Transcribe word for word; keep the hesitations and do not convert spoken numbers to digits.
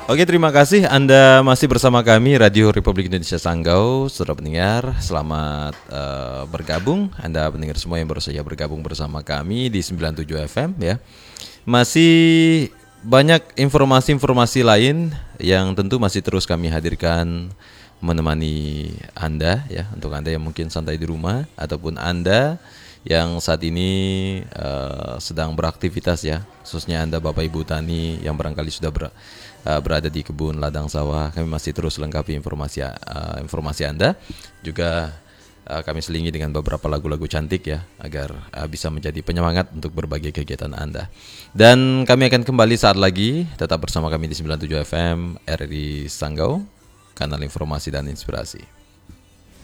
Oke, terima kasih Anda masih bersama kami Radio Republik Indonesia Sanggau. Saudara pendengar, selamat uh, bergabung. Anda pendengar semua yang baru saja bergabung bersama kami di sembilan puluh tujuh F M ya. Masih banyak informasi-informasi lain yang tentu masih terus kami hadirkan menemani Anda ya, untuk Anda yang mungkin santai di rumah ataupun Anda yang saat ini uh, sedang beraktivitas ya, khususnya Anda Bapak Ibu Tani yang barangkali sudah ber, uh, berada di kebun ladang sawah. Kami masih terus lengkapi informasi uh, informasi Anda. Juga uh, kami selingi dengan beberapa lagu-lagu cantik ya, agar uh, bisa menjadi penyemangat untuk berbagai kegiatan Anda. Dan kami akan kembali saat lagi, tetap bersama kami di sembilan puluh tujuh F M R R I Sanggau, kanal informasi dan inspirasi.